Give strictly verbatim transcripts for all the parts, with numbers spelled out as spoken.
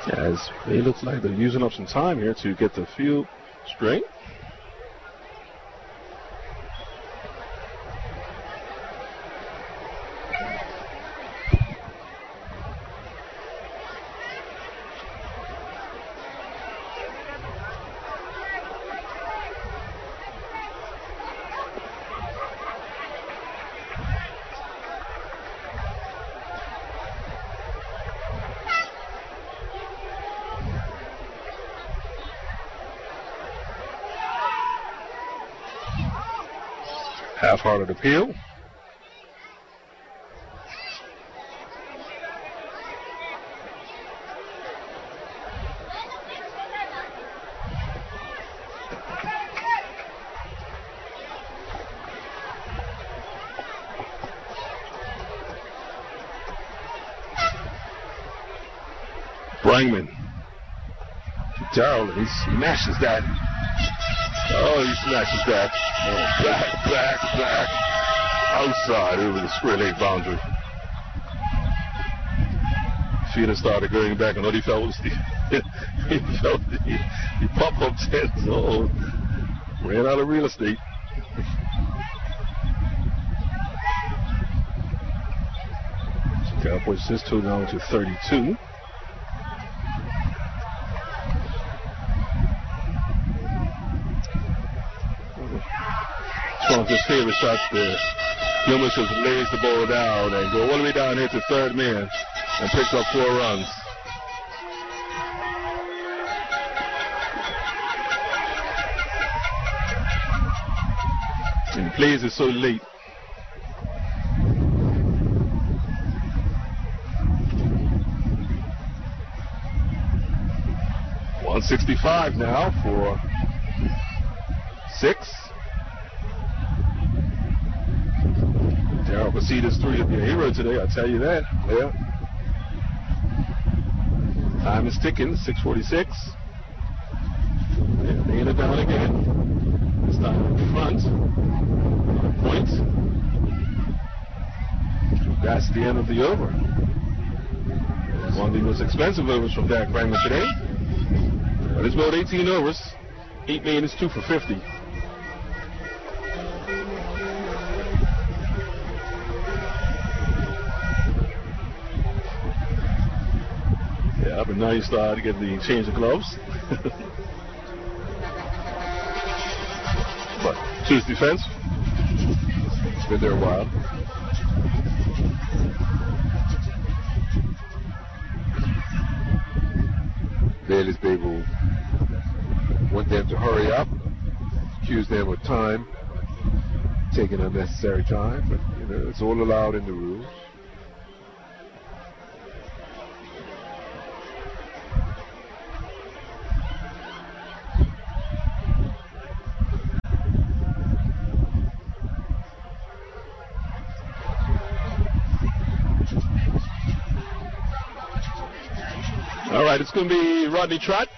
As it looks like they're using up some time here to get the field straight. Half-hearted appeal. Brangman. Darrell, he smashes that. Oh, he smashes that. Oh, back, back, back. Outside over the square leg boundary. Feeder started going back, and what he felt was the he felt the, the pop-up ten. Oh, ran out of real estate. So Cowboys just two down to thirty-two. Just here shots there. Gilman just lays the ball down and go all the way down here to third man and picks up four runs. And he plays it so late. one sixty-five now for six. Darrell Pacitas three of your hero today, I'll tell you that. Yeah. Time is ticking, six forty-six. Yeah, laying it down again. This time in front. Point. That's the end of the over. One of the most expensive overs from Dak Brangman today. But it's about eighteen overs. Eight million is two for fifty. But now you start to get the change of gloves. But choose defense. It's been there a while. Bailey's Babel want them to hurry up, accuse them of time, taking unnecessary time, but you know it's all allowed in the rules. All right, it's going to be Rodney Trott.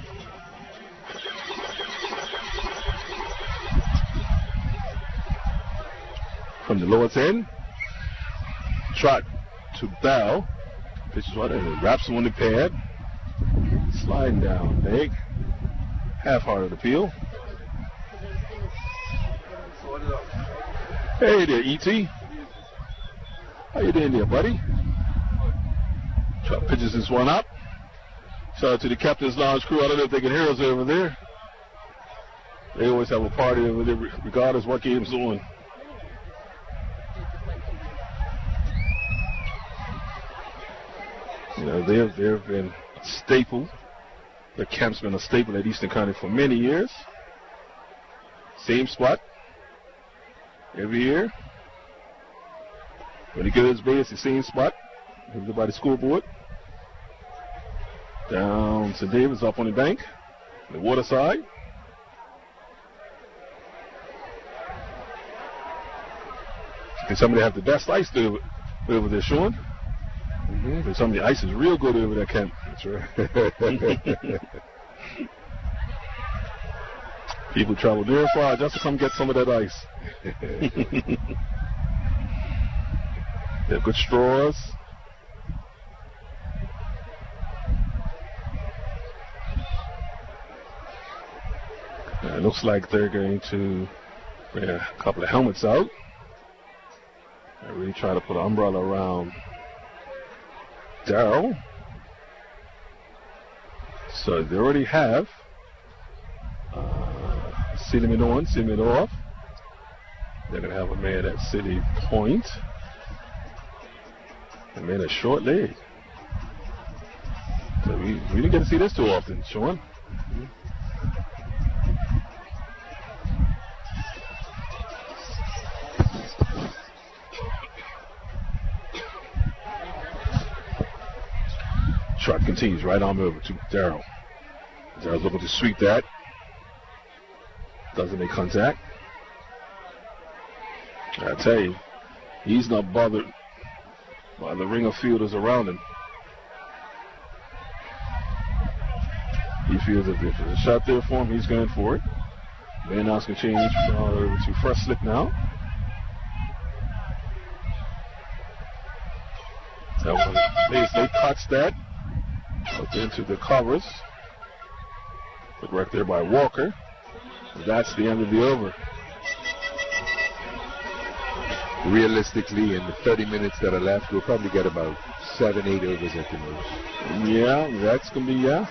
From the lower ten. Trott to Bell. Pitches right in. Wraps him on the pad. Sliding down. Big. Half-hearted appeal. Hey there, E T. How you doing there, buddy? Trott pitches this one up. Shout out to the Captain's Lounge crew. I don't know if they can hear us over there. They always have a party over there, regardless what game's on. You know, they've, they've been a staple. The camp's been a staple at Eastern County for many years. Same spot every year. When he goes by, it's the same spot. Over by the scoreboard. Down to Davis up on the bank, the water side. Can somebody have the best ice over, over there, Sean? Mm-hmm. Some of the ice is real good over there, Kent. That's right. People travel very far just to come get some of that ice. They have good straws. it looks like they're going to bring a couple of helmets out. I really try to put an umbrella around Darrell. So they already have uh, sealing it on, sealing it off. They're going to have a man at city point. A man at short leg. So we, we didn't get to see this too often, Sean. Mm-hmm. Shot continues right on over to Darrell. Darrell's looking to sweep that. Doesn't make contact. I tell you, he's not bothered by the ring of fielders around him. He feels that if there's a shot there for him, he's going for it. Van Nuys can change uh, to first slip now. That was they, they cuts that. Up into the covers. Put right there by Walker. That's the end of the over. Realistically, in the thirty minutes that are left, we'll probably get about seven, eight overs at the most. Yeah, that's going to be, yeah.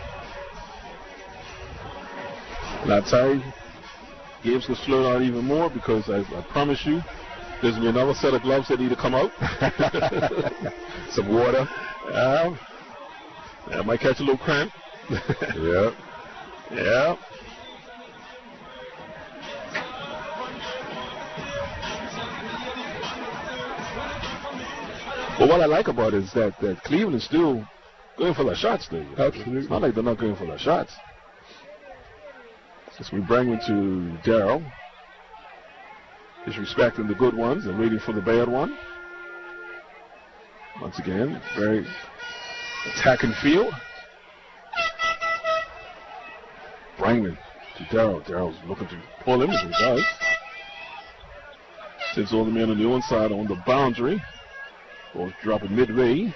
And I tell you, games can slow down even more because I, I promise you, there's going to be another set of gloves that need to come out. Some water. Um, I might catch a little cramp. Yeah. Yeah. But what I like about it is that, that Cleveland is still going for their shots, though. Absolutely. It's not like they're not going for their shots. As we bring it to Darrell. Disrespecting the good ones and waiting for the bad one. Once again, very attacking field. Brangman to Darrell. Darrell's looking to pull him as he does. Sends all the men on the inside on the boundary. Ball's dropping midway.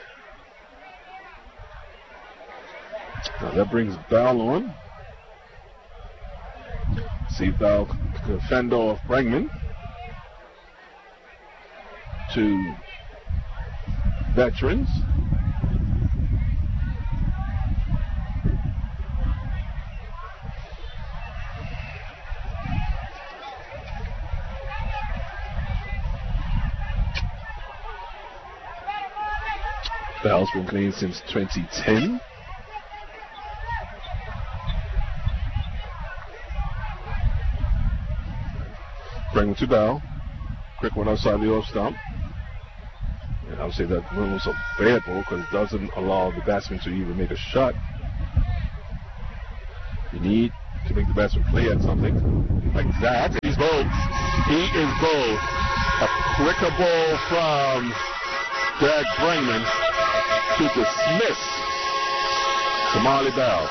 Now that brings Bell on. See if Bell can fend off Brangman. To veterans. Bell's been playing since twenty ten. Bring it to Bell. Quick one outside the off stump. And I would say that one was a bad ball because it doesn't allow the batsman to even make a shot. You need to make the batsman play at something like that. He's bowled. He is bowled. A quicker ball from Dag Brangman to dismiss Somali Bell.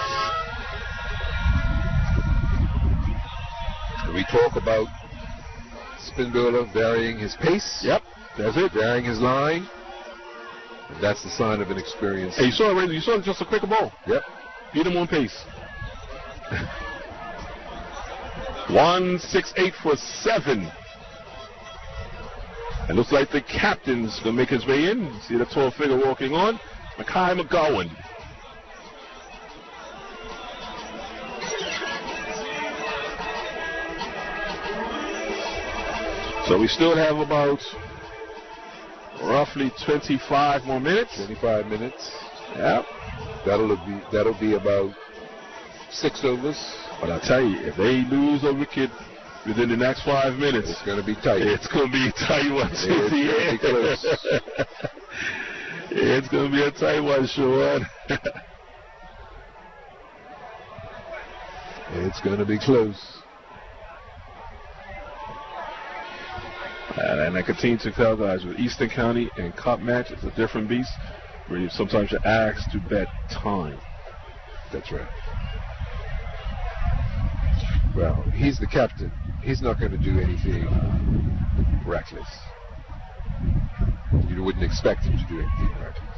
We talk about spin bowler varying his pace. Yep, that's it. Varying his line. And that's the sign of an experience. Hey, you saw it, you saw it, just a quicker ball. Yep. Beat him on pace. one six eight for seven. It looks like the captain's going to make his way in. See the tall figure walking on. Mackay McGowan. So we still have about roughly twenty-five more minutes. twenty-five minutes. Yeah. That'll be that'll be about six overs. But I tell you, if they lose a wicket within the next five minutes, it's going to be tight. It's going to be a tight one. It's going to be close. It's going to be a tight one, Sean. It's going to be close. And, and I continue to tell guys, with Eastern County and Cup match, it's a different beast where you sometimes you're asked to bet time. That's right. Well, he's the captain. He's not going to do anything reckless. You wouldn't expect him to do anything reckless.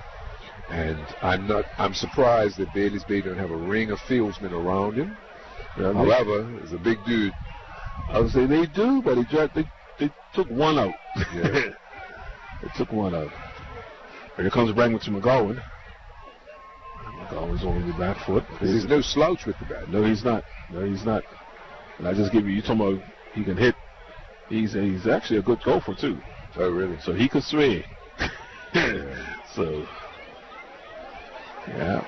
And I'm not. I'm surprised that Bailey's Bay don't have a ring of fieldsmen around him, Yeah, however, it's a big dude. I would say they do, but they, tried, they, they took one out. Yeah. They took one out. Here comes Brangman to McGowan. McGowan's on the back foot. There's no slouch with the bat. No, he's not. No, he's not. And I just give you, you talking about he can hit. He's a, he's actually a good golfer too. Oh, really? So he could swing. Yeah. So, yeah.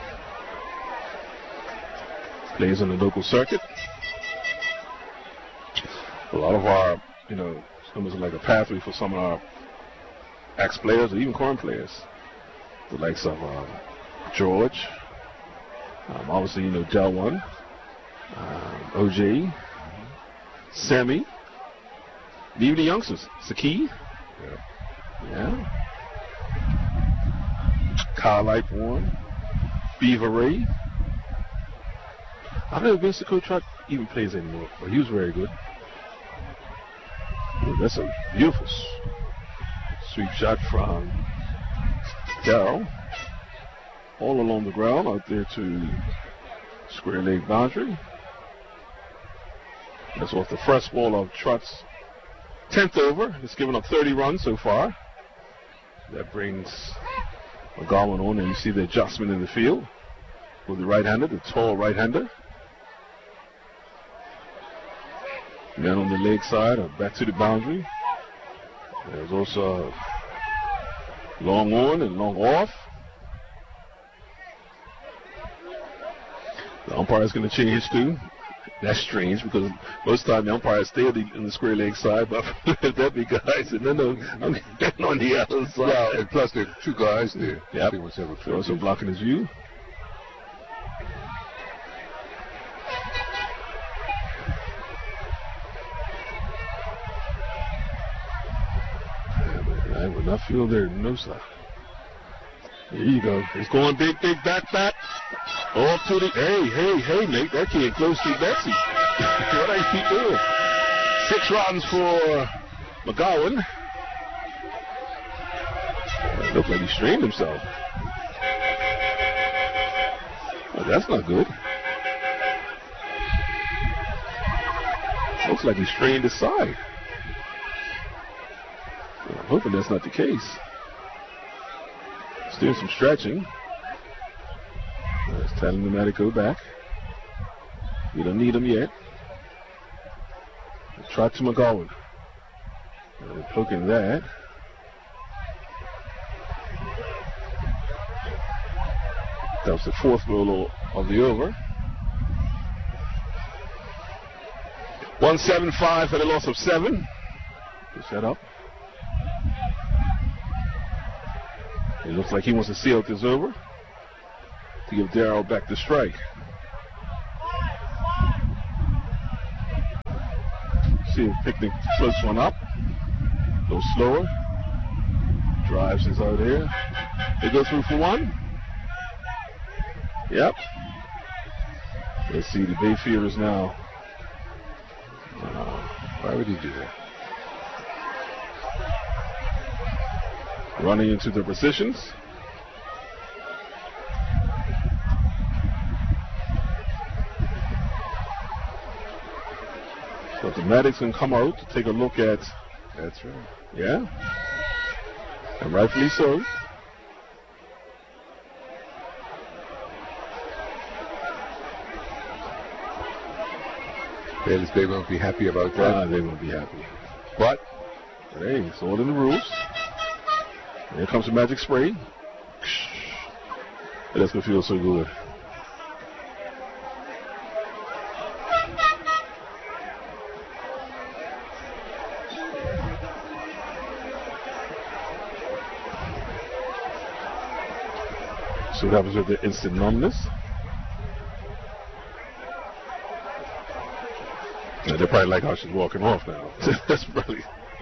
Plays on the local circuit. A lot of our, you know, it's almost like a pathway for some of our ex-players or even current players. The likes of um, George, um, obviously, you know, Jalwan, um, O J, mm-hmm. Sammy, even the youngsters, Saki, yeah. yeah. Kyle Light one, Beaver Ray. I don't know if Vince Kochak even plays anymore, but he was very good. Ooh, that's a beautiful sweep shot from Darrell. All along the ground out there to square leg boundary. That's off the first ball of Trott's tenth over. It's given up thirty runs so far. That brings McGowan on, and you see the adjustment in the field with the right-hander, the tall right-hander. Man on the leg side, or back to the boundary. There's also long on and long off. The umpire is going to change his tune. That's strange because most of the time the umpire stay on the, on the square leg side, but that big guy said, no, no, I'm on the other side. Well, and plus there are two guys there. Yep. They're also blocking his view. I would not feel there, no sir. There you go. He's going big, big, back, back. Off to the, hey, hey, hey, mate, that kid close to Betsy. What are you keep doing? Six runs for McGowan. It looks like he strained himself. Oh, that's not good. Looks like he strained his side. I'm hoping that's not the case. He's doing some stretching. He's telling him to go back. We don't need him yet. Trot to McGowan. And poking that. That was the fourth ball of the over. one seventy-five for the loss of seven. Good set up. It looks like he wants to seal this over to give Darrell back the strike. See if Picnic floats one up. A little slower. Drives is out here. They go through for one. Yep. Let's see, the Bayfielders now. Uh, why would he do that? Running into their positions. So the medics can come out to take a look at. That's right. Yeah. And rightfully so. Bayless Bay won't be happy about that. Ah, they won't be happy. But, but hey, it's all in the rules. Here comes the magic spray. And that's going to feel so good. So what happens with the instant numbness? Yeah, they're probably like how she's walking off now. That's probably...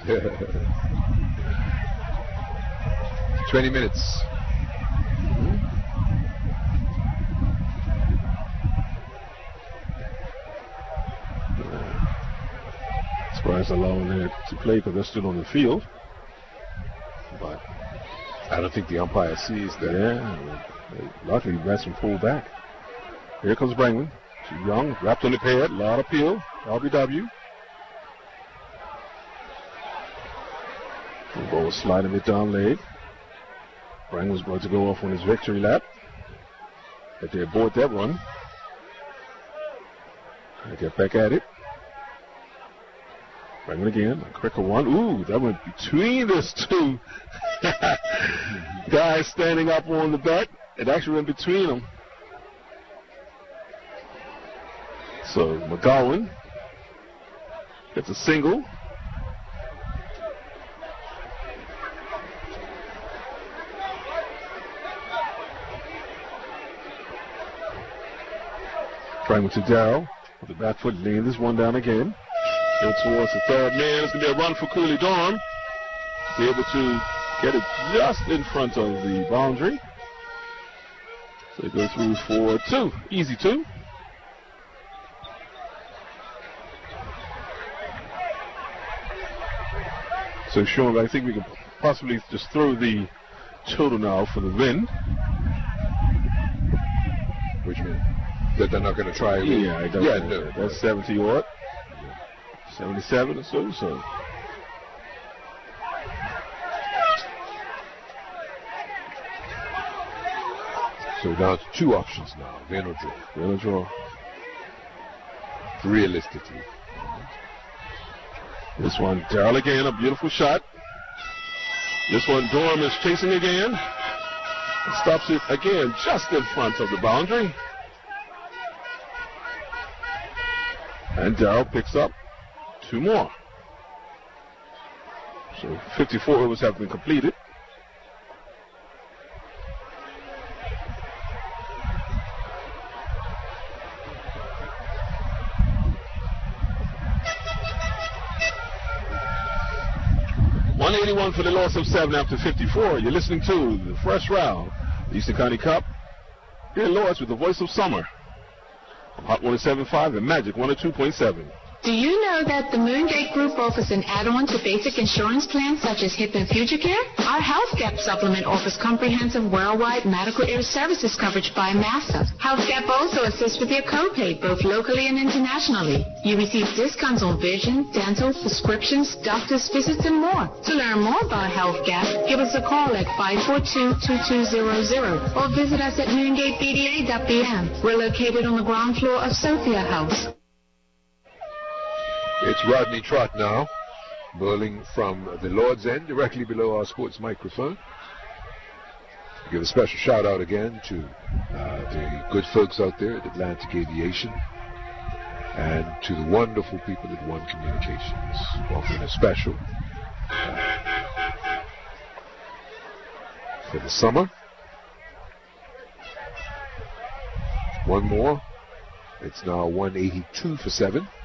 twenty minutes. Mm-hmm. Yeah. Surprised allowing her to play because they're still on the field. But I don't think the umpire sees that. Yeah. Luckily, the batsman pulled back. Here comes Brangman. Too young, wrapped on the pad, a lot of peel, R B W. The ball was sliding it down leg. Brang was going to go off on his victory lap. But they abort that one. I get back at it. Brangman again, a quicker one. Ooh, that went between those two guys standing up on the back. It actually went between them. So McGowan gets a single. Brangman to Darrell with the back foot, laying this one down again. Go towards the third man. It's going to be a run for Cooley Dorm. Be able to get it just in front of the boundary. So they go through for two. Easy two. So Sean, I think we can possibly just throw the total now for the win. Which means that they're not going to try. Yeah, I don't yeah, know. no. That's seventy odd. seventy-seven or so, so. So down to two options now. Win or draw. Win or draw. Realistically. This one, Darrell again, a beautiful shot. This one, Dorm is chasing again. And stops it again just in front of the boundary. And Darrell picks up two more. So fifty-four overs have been completed. one eighty-one for the loss of seven after fifty-four. You're listening to the first round, the Eastern County Cup. Here in Lords with the voice of summer. Hot one oh seven point five and Magic one oh two point seven. Do you know that the Moongate Group offers an add-on to basic insurance plans such as HIP and Future Care? Our Health Gap supplement offers comprehensive worldwide medical aid services coverage by MASA. Health Gap also assists with your copay, both locally and internationally. You receive discounts on vision, dental, prescriptions, doctor's visits, and more. To learn more about Health Gap, give us a call at five four two, two two zero zero or visit us at moongate b d a dot b m. We're located on the ground floor of Sophia House. It's Rodney Trott now, bowling from the Lord's End, directly below our sports microphone. Give a special shout out again to uh, the good folks out there at Atlantic Aviation and to the wonderful people at One Communications, offering a special uh, for the summer. One more. It's now one eighty-two for seven.